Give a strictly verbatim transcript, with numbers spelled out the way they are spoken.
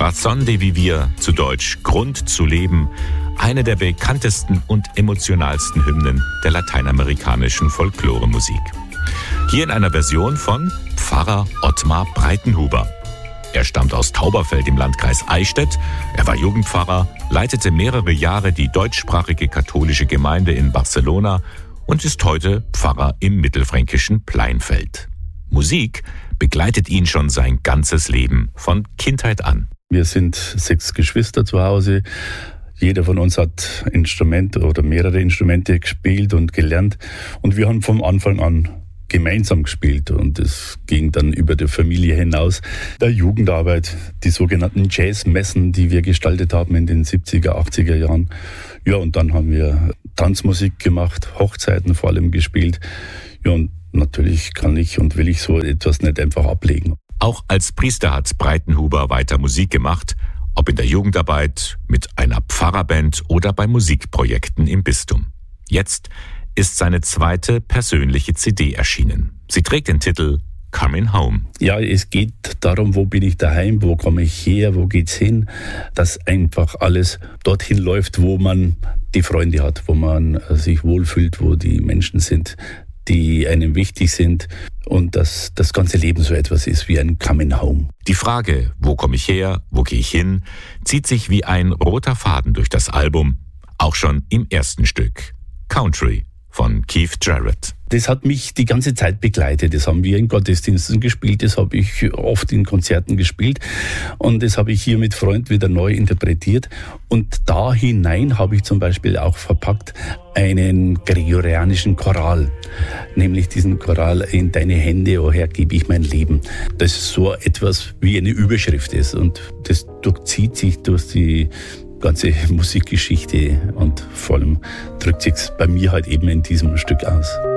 Razón de Vivir, zu Deutsch Grund zu leben, eine der bekanntesten und emotionalsten Hymnen der lateinamerikanischen Folkloremusik. Hier in einer Version von Pfarrer Ottmar Breitenhuber. Er stammt aus Tauberfeld im Landkreis Eichstätt. Er war Jugendpfarrer, leitete mehrere Jahre die deutschsprachige katholische Gemeinde in Barcelona und ist heute Pfarrer im mittelfränkischen Pleinfeld. Musik begleitet ihn schon sein ganzes Leben, von Kindheit an. Wir sind sechs Geschwister zu Hause. Jeder von uns hat Instrumente oder mehrere Instrumente gespielt und gelernt. Und wir haben vom Anfang an gemeinsam gespielt und es ging dann über die Familie hinaus. Der Jugendarbeit, die sogenannten Jazzmessen, die wir gestaltet haben in den siebziger, achtziger Jahren. Ja, und dann haben wir Tanzmusik gemacht, Hochzeiten vor allem gespielt. Ja, und natürlich kann ich und will ich so etwas nicht einfach ablegen. Auch als Priester hat Breitenhuber weiter Musik gemacht, ob in der Jugendarbeit, mit einer Pfarrerband oder bei Musikprojekten im Bistum. Jetzt ist seine zweite persönliche C D erschienen. Sie trägt den Titel Coming Home. Ja, es geht darum, wo bin ich daheim, wo komme ich her, wo geht's hin, dass einfach alles dorthin läuft, wo man die Freunde hat, wo man sich wohlfühlt, wo die Menschen sind, die einem wichtig sind und dass das ganze Leben so etwas ist wie ein Coming Home. Die Frage, wo komme ich her, wo gehe ich hin, zieht sich wie ein roter Faden durch das Album, auch schon im ersten Stück, Country von Keith Jarrett. Das hat mich die ganze Zeit begleitet. Das haben wir in Gottesdiensten gespielt, das habe ich oft in Konzerten gespielt und das habe ich hier mit Freund wieder neu interpretiert. Und da hinein habe ich zum Beispiel auch verpackt einen gregorianischen Choral, nämlich diesen Choral In deine Hände, o Herr, gebe ich mein Leben. Das so etwas wie eine Überschrift ist und das durchzieht sich durch die ganze Musikgeschichte und vor allem drückt sich's bei mir halt eben in diesem Stück aus.